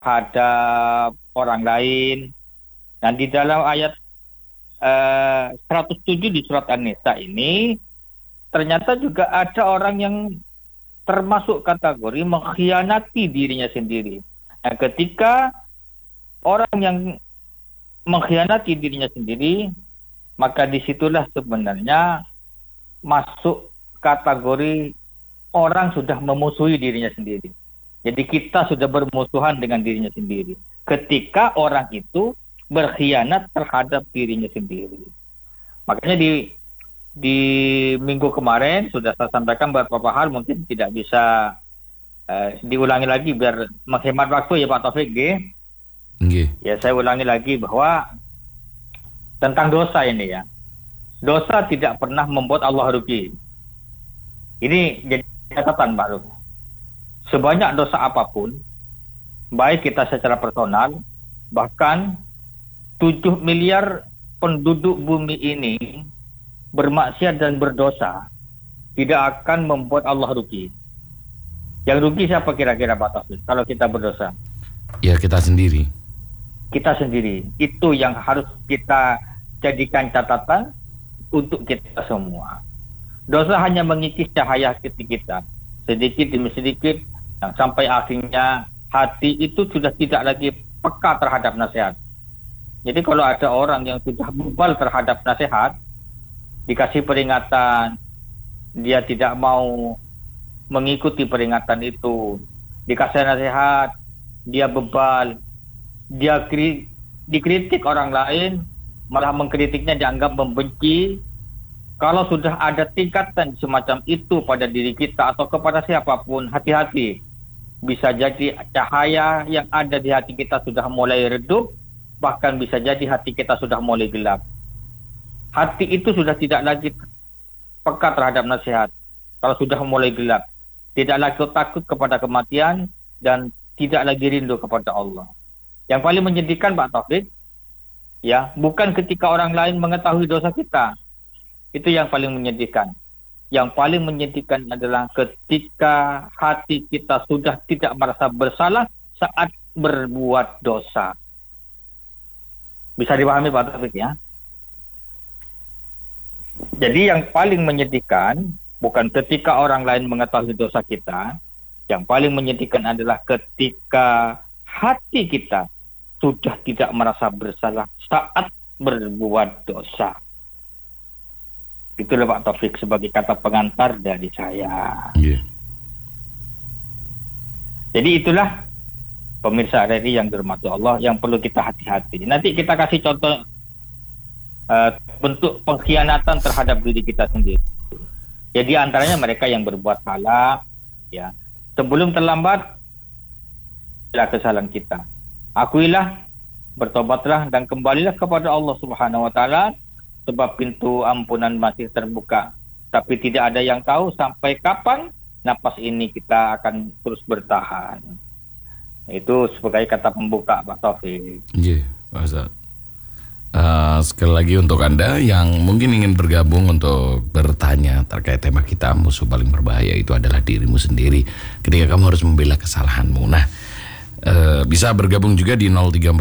terhadap orang lain. Dan di dalam ayat 107 di surat An-Nisa ini ternyata juga ada orang yang termasuk kategori mengkhianati dirinya sendiri. Nah, ketika orang yang mengkhianati dirinya sendiri, maka disitulah sebenarnya masuk kategori orang sudah memusuhi dirinya sendiri. Jadi kita sudah bermusuhan dengan dirinya sendiri ketika orang itu berkhianat terhadap dirinya sendiri. Makanya di minggu kemarin sudah saya sampaikan beberapa hal, mungkin tidak bisa diulangi lagi biar menghemat waktu ya Pak Taufik. Ya, saya ulangi lagi bahwa tentang dosa ini ya. Dosa tidak pernah membuat Allah rugi. Ini jadi catatan Pak Ruf. Sebanyak dosa apapun, baik kita secara personal, bahkan 7 miliar penduduk bumi ini bermaksiat dan berdosa, tidak akan membuat Allah rugi. Yang rugi siapa kira-kira Pak Taufik kalau kita berdosa? Ya kita sendiri. Kita sendiri. Itu yang harus kita jadikan catatan untuk kita semua. Dosa hanya mengikis cahaya hati kita, sedikit demi sedikit, sampai akhirnya hati itu sudah tidak lagi peka terhadap nasihat. Jadi kalau ada orang yang sudah bebal terhadap nasihat, dikasih peringatan, dia tidak mau mengikuti peringatan itu, dikasih nasihat, dia bebal, dia dikritik orang lain, malah mengkritiknya dianggap membenci. Kalau sudah ada tingkatan semacam itu pada diri kita atau kepada siapapun, hati-hati. Bisa jadi cahaya yang ada di hati kita sudah mulai redup, bahkan bisa jadi hati kita sudah mulai gelap. Hati itu sudah tidak lagi peka terhadap nasihat. Kalau sudah mulai gelap, tidak lagi takut kepada kematian dan tidak lagi rindu kepada Allah. Yang paling menyedihkan Pak Taufik, ya, bukan ketika orang lain mengetahui dosa kita. Itu yang paling menyedihkan. Yang paling menyedihkan adalah ketika hati kita sudah tidak merasa bersalah saat berbuat dosa. Bisa dipahami Pak Taufik ya? Jadi yang paling menyedihkan bukan ketika orang lain mengetahui dosa kita. Yang paling menyedihkan adalah ketika hati kita sudah tidak merasa bersalah saat berbuat dosa. Itulah Pak Taufik sebagai kata pengantar dari saya. Jadi itulah pemirsa RRI yang dirahmati Allah yang perlu kita hati-hati. Nanti kita kasih contoh bentuk pengkhianatan terhadap diri kita sendiri. Jadi antaranya mereka yang berbuat salah, ya, sebelum terlambat adalah kesalahan kita. Akuilah, bertobatlah dan kembalilah kepada Allah Subhanahu wa taala, sebab pintu ampunan masih terbuka. Tapi tidak ada yang tahu sampai kapan napas ini kita akan terus bertahan. Itu sebagai kata pembuka Pak Taufik. Iya, Pak Ustaz. Sekali lagi untuk Anda yang mungkin ingin bergabung untuk bertanya terkait tema kita, musuh paling berbahaya itu adalah dirimu sendiri ketika kamu harus membela kesalahanmu. Nah, bisa bergabung juga di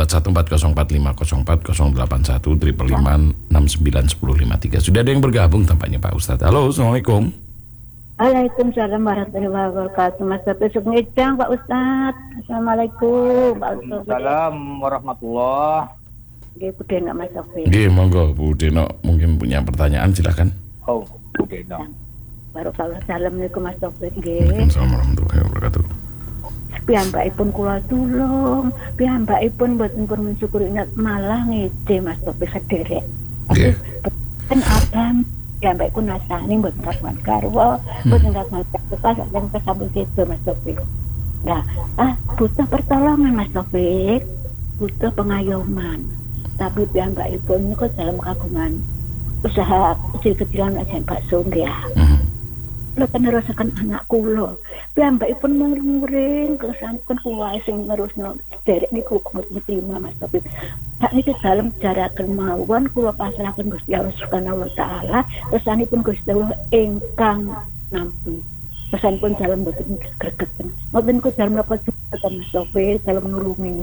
03414044081555691053. Sudah ada yang bergabung tampaknya Pak Ustadz. Halo, Assalamualaikum. Waalaikumsalam warahmatullahi wabarakatuh. Mas besok ngejang Pak Ustadz. Assalamualaikum Pak Ustadz. Waalaikumsalam warahmatullahi. Bu Deno Mas Sofi. Monggo Bu Deno mungkin punya pertanyaan, silakan. Oh, Bu Deno. Assalamualaikum Mas Sofi. Waalaikumsalam warahmatullahi wabarakatuh. Piyambakipun kula tulung, piyambakipun mboten pun mensyukuri malah ngece Mas Sofi sederek. Ben Adam piyambakipun nasani mboten kagungan garwa, mboten kagungan kepas lan kesambung sedo Mas Sofi. Nah, butuh pertolongan Mas Sofi, butuh pengayoman. Tapi piyambakipun niku dalam kagungan usaha kecil-kecilan aja bakso nggih. Kula nerusaken anak kula. Piyambakipun muring kesampun kula sing nerusno derek niku terima Mas Taufik. Sak niki dalem jaraken mawon kula pasrahaken Gusti Allah Subhanahu wa taala, kersanipun Gusti Allah ingkang nampi. Pesanipun dalem boten gregeten. Mboten ku dalem napa Mas Topi dalam nulungi